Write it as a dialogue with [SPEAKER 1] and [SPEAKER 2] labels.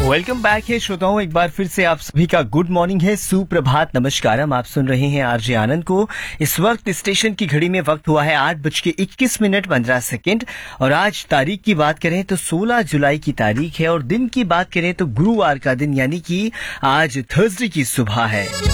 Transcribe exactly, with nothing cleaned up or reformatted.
[SPEAKER 1] Welcome back है श्रोताओं, एक बार फिर से आप सभी का गुड मॉर्निंग है, सुप्रभात, नमस्कारम। आप सुन रहे हैं आरजे आनंद को। इस वक्त स्टेशन की घड़ी में वक्त हुआ है आठ बज के इक्कीस मिनट पंद्रह सेकेंड और आज तारीख की बात करें तो सोलह जुलाई की तारीख है और दिन की बात करें तो गुरुवार का दिन, यानी कि आज थर्सडे की सुबह है।